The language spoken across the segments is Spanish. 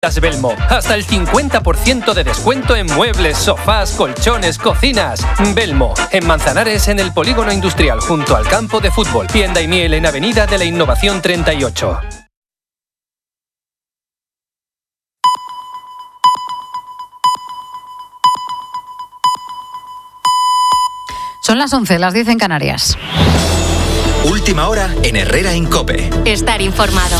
Belmo. Hasta el 50% de descuento en muebles, sofás, colchones, cocinas. Belmo, en Manzanares, en el Polígono Industrial, junto al campo de fútbol. Tienda y miel en Avenida de la Innovación 38. Son las 11, las 10 en Canarias. Última hora en Herrera en COPE. Estar informado.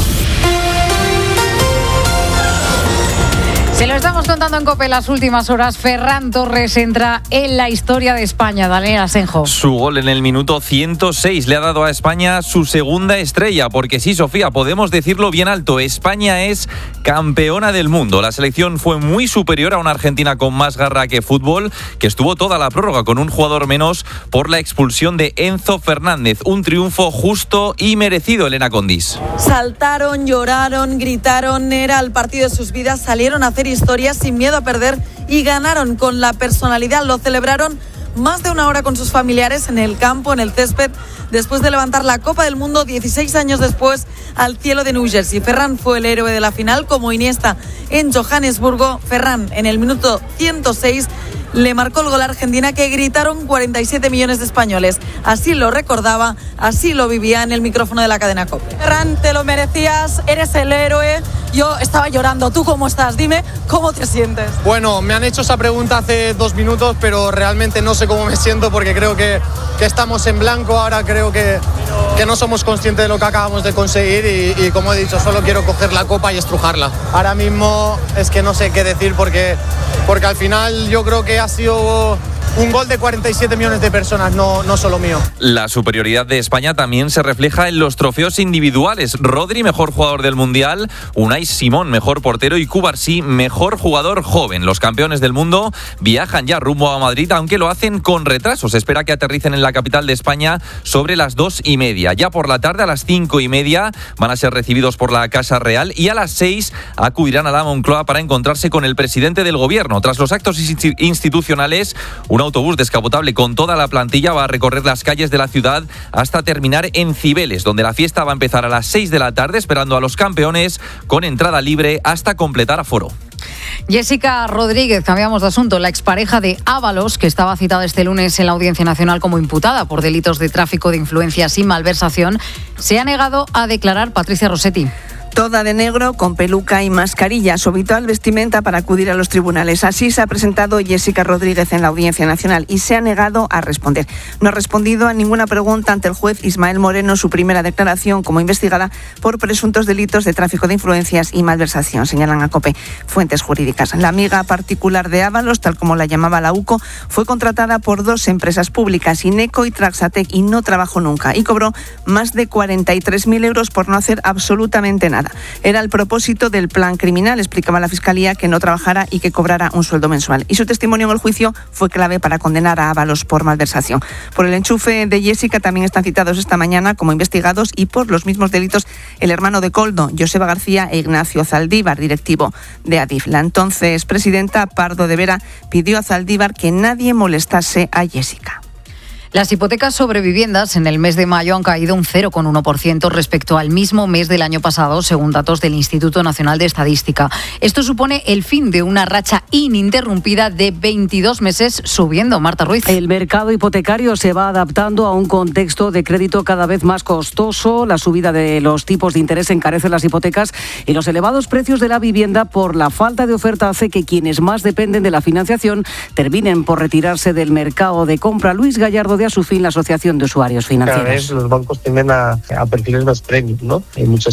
Se lo estamos contando en COPE las últimas horas. Ferran Torres entra en la historia de España. Dale, Asenjo. Su gol en el minuto 106 le ha dado a España su segunda estrella. Porque sí, Sofía, podemos decirlo bien alto. España es campeona del mundo. La selección fue muy superior a una Argentina con más garra que fútbol, que estuvo toda la prórroga con un jugador menos por la expulsión de Enzo Fernández. Un triunfo justo y merecido, Elena Condis. Saltaron, lloraron, gritaron. Era el partido de sus vidas. Salieron a hacer historia sin miedo a perder y ganaron con la personalidad. Lo celebraron más de una hora con sus familiares en el campo, en el césped, después de levantar la Copa del Mundo 16 años después al cielo de New Jersey. Ferran fue el héroe de la final, como Iniesta en Johannesburgo. Ferran, en el minuto 106, le marcó el gol a Argentina, que gritaron 47 millones de españoles. Así lo recordaba, así lo vivía en el micrófono de la cadena COPE. Ferran, te lo merecías, eres el héroe. Yo estaba llorando. ¿Tú cómo estás? Dime, ¿cómo te sientes? Bueno, me han hecho esa pregunta hace 2 minutos, pero realmente no sé cómo me siento, porque creo que estamos en blanco. Ahora creo que no somos conscientes de lo que acabamos de conseguir y como he dicho, solo quiero coger la copa y estrujarla. Ahora mismo es que no sé qué decir, porque al final yo creo que ha sido un gol de 47 millones de personas, no solo mío. La superioridad de España también se refleja en los trofeos individuales. Rodri, mejor jugador del Mundial, Unai Simón, mejor portero, y Cubarsí, mejor jugador joven. Los campeones del mundo viajan ya rumbo a Madrid, aunque lo hacen con retraso. Se espera que aterricen en la capital de España sobre las 2:30. Ya por la tarde, a las 5:30, van a ser recibidos por la Casa Real, y a las 6 acudirán a la Moncloa para encontrarse con el presidente del gobierno. Tras los actos institucionales, un autobús descapotable con toda la plantilla va a recorrer las calles de la ciudad hasta terminar en Cibeles, donde la fiesta va a empezar a las 6 de la tarde, esperando a los campeones con entrada libre hasta completar aforo. Jessica Rodríguez, cambiamos de asunto. La expareja de Ábalos, que estaba citada este lunes en la Audiencia Nacional como imputada por delitos de tráfico de influencias y malversación, se ha negado a declarar. Patricia Rossetti. Toda de negro, con peluca y mascarilla, su habitual vestimenta para acudir a los tribunales. Así se ha presentado Jessica Rodríguez en la Audiencia Nacional y se ha negado a responder. No ha respondido a ninguna pregunta ante el juez Ismael Moreno, su primera declaración como investigada por presuntos delitos de tráfico de influencias y malversación, señalan a COPE fuentes jurídicas. La amiga particular de Ábalos, tal como la llamaba la UCO, fue contratada por 2 empresas públicas, Ineco y Traxatec, y no trabajó nunca, y cobró más de 43.000 euros por no hacer absolutamente nada. Era el propósito del plan criminal, explicaba la Fiscalía, que no trabajara y que cobrara un sueldo mensual. Y su testimonio en el juicio fue clave para condenar a Ábalos por malversación. Por el enchufe de Jessica también están citados esta mañana como investigados, y por los mismos delitos, el hermano de Koldo, Joseba García, e Ignacio Zaldívar, directivo de Adif. La entonces presidenta Pardo de Vera pidió a Zaldívar que nadie molestase a Jessica. Las hipotecas sobre viviendas en el mes de mayo han caído un 0,1% respecto al mismo mes del año pasado, según datos del Instituto Nacional de Estadística. Esto supone el fin de una racha ininterrumpida de 22 meses subiendo. Marta Ruiz. El mercado hipotecario se va adaptando a un contexto de crédito cada vez más costoso. La subida de los tipos de interés encarece las hipotecas, y los elevados precios de la vivienda por la falta de oferta hace que quienes más dependen de la financiación terminen por retirarse del mercado de compra. Luis Gallardo, de Asufin, la Asociación de Usuarios Financieros. Cada vez los bancos tienden a perfiles más premium, ¿no? Hay muchas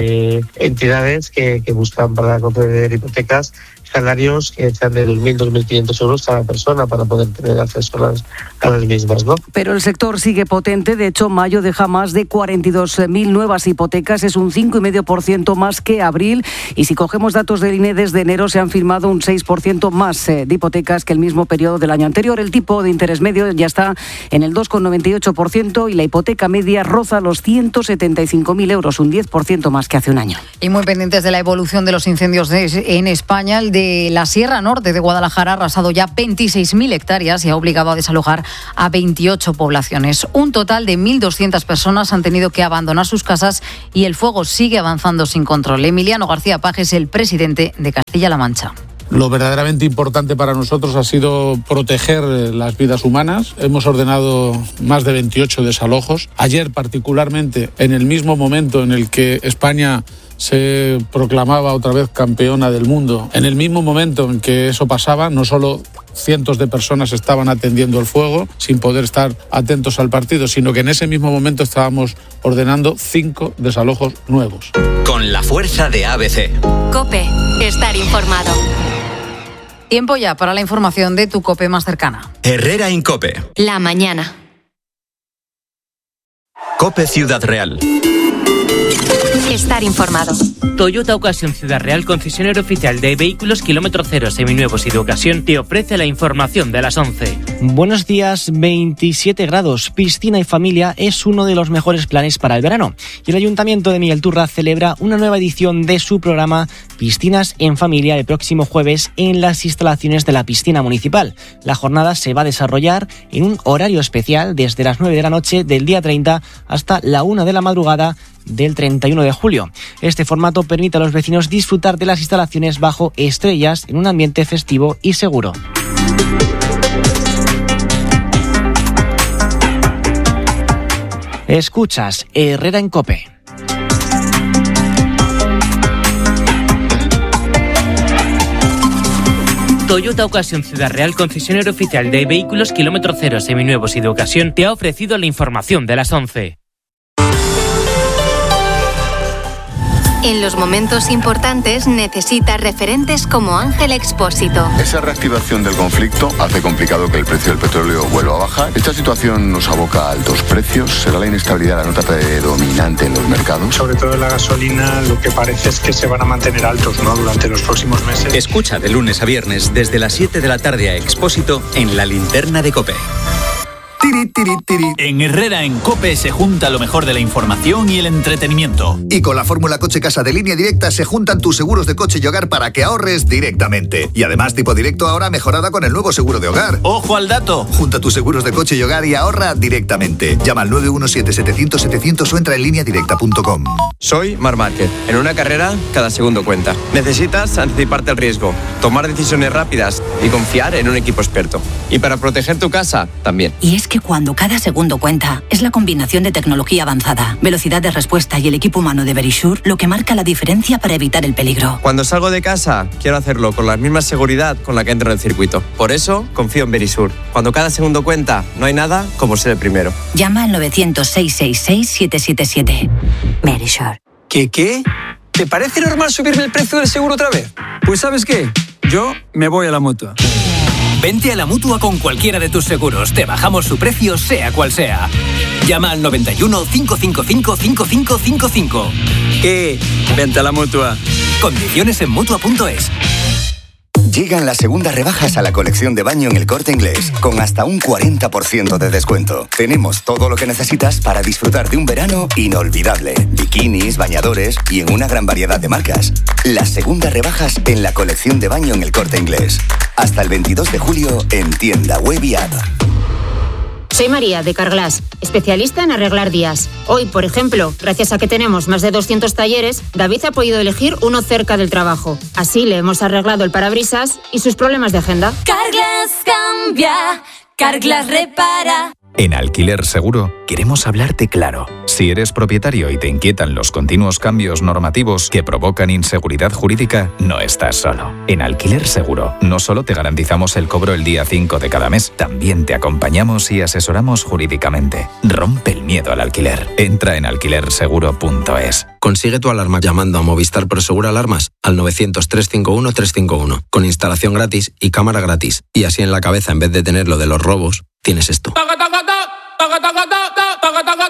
entidades que buscan para conceder hipotecas salarios que sean de 2.000, 2.500 euros cada persona para poder tener acceso a las mismas, ¿no? Pero el sector sigue potente. De hecho, mayo deja más de 42.000 nuevas hipotecas. Es un 5,5% más que abril. Y si cogemos datos del INE, desde enero se han firmado un 6% más de hipotecas que el mismo periodo del año anterior. El tipo de interés medio ya está en el 2,98% y la hipoteca media roza los 175.000 euros, un 10% más que hace un año. Y muy pendientes de la evolución de los incendios en España, el de de la Sierra Norte de Guadalajara ha arrasado ya 26.000 hectáreas y ha obligado a desalojar a 28 poblaciones. Un total de 1.200 personas han tenido que abandonar sus casas y el fuego sigue avanzando sin control. Emiliano García Paje es el presidente de Castilla-La Mancha. Lo verdaderamente importante para nosotros ha sido proteger las vidas humanas. Hemos ordenado más de 28 desalojos. Ayer, particularmente, en el mismo momento en el que España se proclamaba otra vez campeona del mundo, en el mismo momento en que eso pasaba, no solo cientos de personas estaban atendiendo el fuego sin poder estar atentos al partido, sino que en ese mismo momento estábamos ordenando 5 desalojos nuevos. Con la fuerza de ABC. COPE. Estar informado. Tiempo ya para la información de tu COPE más cercana. Herrera Incope. La mañana. COPE Ciudad Real. Estar informado. Toyota Ocasión Ciudad Real, concesionario oficial de vehículos kilómetro cero, seminuevos y de ocasión, te ofrece la información de las 11. Buenos días, 27 grados. Piscina y familia es uno de los mejores planes para el verano. Y el Ayuntamiento de Miguel Turra celebra una nueva edición de su programa Piscinas en Familia el próximo jueves en las instalaciones de la piscina municipal. La jornada se va a desarrollar en un horario especial desde las 9 de la noche del día 30 hasta la 1 de la madrugada del 31 de julio. Este formato permite a los vecinos disfrutar de las instalaciones bajo estrellas en un ambiente festivo y seguro. Escuchas Herrera en COPE. Toyota Ocasión Ciudad Real, concesionario oficial de vehículos kilómetro cero, seminuevos y de ocasión, te ha ofrecido la información de las 11. En los momentos importantes necesitas referentes como Ángel Expósito. Esa reactivación del conflicto hace complicado que el precio del petróleo vuelva a bajar. Esta situación nos aboca a altos precios. ¿Será la inestabilidad la nota predominante en los mercados? Sobre todo en la gasolina, lo que parece es que se van a mantener altos, ¿no?, durante los próximos meses. Escucha de lunes a viernes desde las 7 de la tarde a Expósito en La Linterna de COPE. En Herrera en COPE se junta lo mejor de la información y el entretenimiento. Y con la fórmula Coche Casa de Línea Directa se juntan tus seguros de coche y hogar para que ahorres directamente. Y además Tipo Directo ahora mejorada con el nuevo seguro de hogar. ¡Ojo al dato! Junta tus seguros de coche y hogar y ahorra directamente. Llama al 917-700-700 o entra en lineadirecta.com. Soy Marc Márquez. En una carrera, cada segundo cuenta. Necesitas anticiparte al riesgo, tomar decisiones rápidas y confiar en un equipo experto. Y para proteger tu casa, también. Y es que cuando cada segundo cuenta, es la combinación de tecnología avanzada, velocidad de respuesta y el equipo humano de Verisure lo que marca la diferencia para evitar el peligro. Cuando salgo de casa, quiero hacerlo con la misma seguridad con la que entro en el circuito. Por eso, confío en Verisure. Cuando cada segundo cuenta, no hay nada como ser el primero. Llama al 900-666-777. Verisure. ¿Qué? ¿Te parece normal subirme el precio del seguro otra vez? Pues ¿sabes qué? Yo me voy a la Mutua. Vente a la Mutua con cualquiera de tus seguros. Te bajamos su precio, sea cual sea. Llama al 91 555 5555. ¿Qué? Vente a la Mutua. Condiciones en Mutua.es. Llegan las segundas rebajas a la colección de baño en El Corte Inglés, con hasta un 40% de descuento. Tenemos todo lo que necesitas para disfrutar de un verano inolvidable. Bikinis, bañadores y en una gran variedad de marcas. Las segundas rebajas en la colección de baño en El Corte Inglés. Hasta el 22 de julio en tienda web y app. Soy María, de Carglass, especialista en arreglar días. Hoy, por ejemplo, gracias a que tenemos más de 200 talleres, David ha podido elegir uno cerca del trabajo. Así le hemos arreglado el parabrisas y sus problemas de agenda. Carglass cambia, Carglass repara. En Alquiler Seguro queremos hablarte claro. Si eres propietario y te inquietan los continuos cambios normativos que provocan inseguridad jurídica, no estás solo. En Alquiler Seguro no solo te garantizamos el cobro el día 5 de cada mes, también te acompañamos y asesoramos jurídicamente. Rompe el miedo al alquiler. Entra en alquilerseguro.es. Consigue tu alarma llamando a Movistar Prosegur Alarmas al 900-351-351, con instalación gratis y cámara gratis. Y así en la cabeza, en vez de tener lo de los robos, tienes esto.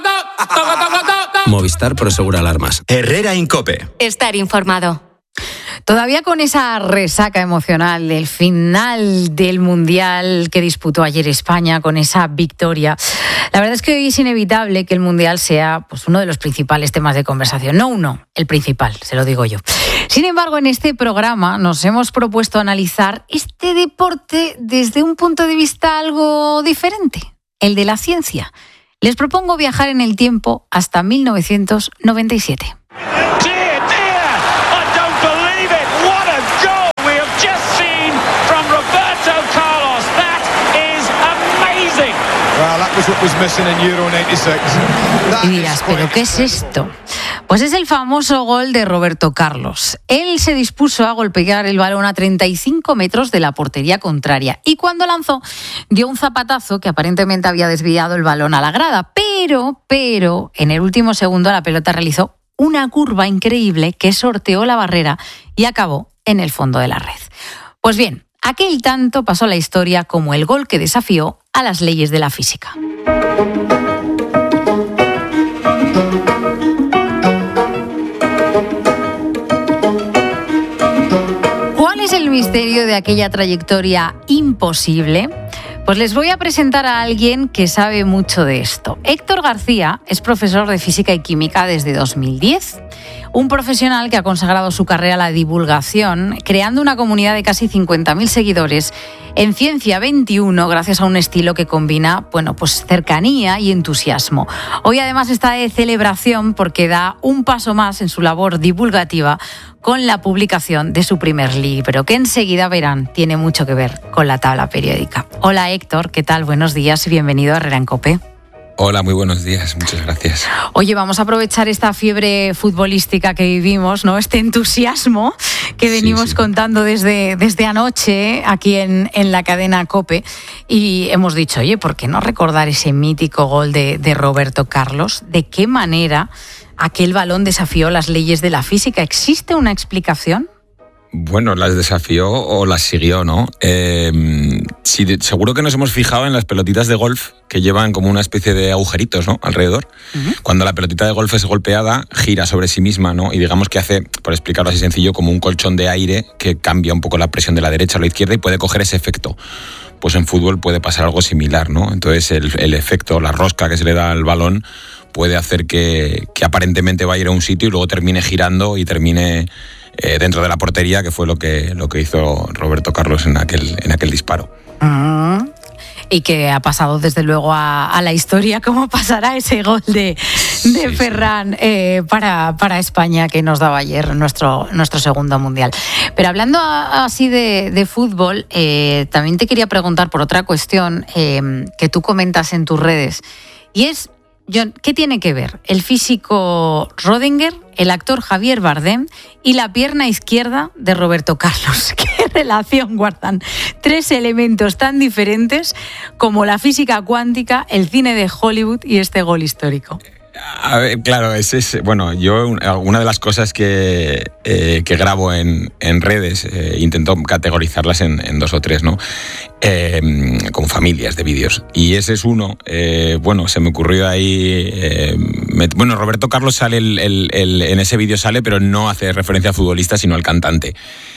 Movistar Prosegur Alarmas. Herrera Incope. Estar informado. Todavía con esa resaca emocional del final del Mundial que disputó ayer España, con esa victoria, la verdad es que hoy es inevitable que el Mundial sea pues, uno de los principales temas de conversación. No uno, el principal, se lo digo yo. Sin embargo, en este programa nos hemos propuesto analizar este deporte desde un punto de vista algo diferente, el de la ciencia. Les propongo viajar en el tiempo hasta 1997. Y dirás, ¿pero qué es esto? Pues es el famoso gol de Roberto Carlos. Él se dispuso a golpear el balón a 35 metros de la portería contraria y cuando lanzó dio un zapatazo que aparentemente había desviado el balón a la grada, pero en el último segundo la pelota realizó una curva increíble que sorteó la barrera y acabó en el fondo de la red. Pues bien, aquel tanto pasó a la historia como el gol que desafió a las leyes de la física. ¿Cuál es el misterio de aquella trayectoria imposible? Pues les voy a presentar a alguien que sabe mucho de esto. Héctor García es profesor de Física y Química desde 2010. Un profesional que ha consagrado su carrera a la divulgación, creando una comunidad de casi 50.000 seguidores en Ciencia 21, gracias a un estilo que combina, pues cercanía y entusiasmo. Hoy además está de celebración porque da un paso más en su labor divulgativa con la publicación de su primer libro, que enseguida verán tiene mucho que ver con la tabla periódica. Hola Héctor, ¿qué tal? Buenos días y bienvenido a Herrera en COPE. Hola, muy buenos días, muchas gracias. Oye, vamos a aprovechar esta fiebre futbolística que vivimos, ¿no? Este entusiasmo que venimos contando desde anoche aquí en la cadena COPE y hemos dicho, oye, ¿por qué no recordar ese mítico gol de Roberto Carlos? ¿De qué manera aquel balón desafió las leyes de la física? ¿Existe una explicación? Bueno, las desafió o las siguió, ¿no? Sí, seguro que nos hemos fijado en las pelotitas de golf que llevan como una especie de agujeritos, ¿no? Alrededor. Uh-huh. Cuando la pelotita de golf es golpeada, gira sobre sí misma, ¿no? Y digamos que hace, por explicarlo así sencillo, como un colchón de aire que cambia un poco la presión de la derecha a la izquierda y puede coger ese efecto. Pues en fútbol puede pasar algo similar, ¿no? Entonces el efecto, la rosca que se le da al balón puede hacer que aparentemente va a ir a un sitio y luego termine girando y termine dentro de la portería, que fue lo que hizo Roberto Carlos en aquel disparo. Y que ha pasado desde luego a la historia, como pasará ese gol de Ferran para España que nos daba ayer nuestro segundo mundial. Pero hablando así de fútbol, también te quería preguntar por otra cuestión que tú comentas en tus redes, y es, John, ¿qué tiene que ver el físico Rödinger, el actor Javier Bardem y la pierna izquierda de Roberto Carlos? ¿Qué relación guardan tres elementos tan diferentes como la física cuántica, el cine de Hollywood y este gol histórico? A ver, claro, yo una de las cosas que grabo en redes intento categorizarlas en dos o tres, ¿no? Con familias de vídeos. Y ese es uno. Se me ocurrió ahí. Roberto Carlos sale en ese vídeo sale, pero no hace referencia al futbolista, sino al cantante.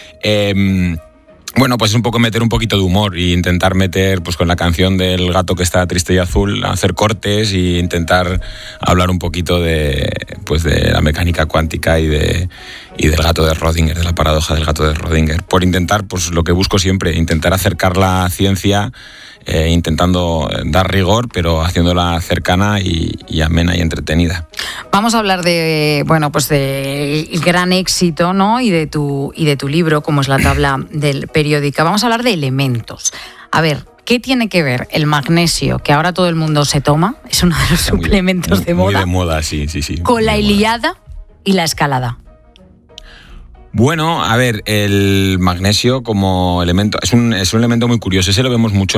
Pues es un poco meter un poquito de humor e intentar meter, pues con la canción del gato que está triste y azul, hacer cortes e intentar hablar un poquito de la mecánica cuántica y del gato de Rödinger, de la paradoja del gato de Rödinger. Por intentar, pues lo que busco siempre, intentar acercar la ciencia, intentando dar rigor, pero haciéndola cercana y amena y entretenida. Vamos a hablar del gran éxito, ¿no? y de tu libro, como es la tabla del periódica. Vamos a hablar de elementos. A ver, ¿qué tiene que ver el magnesio, que ahora todo el mundo se toma? Es uno de los suplementos de moda. Muy de moda, sí. Con la Ilíada y la escalada. Bueno, a ver, el magnesio como elemento es un elemento muy curioso. Ese lo vemos mucho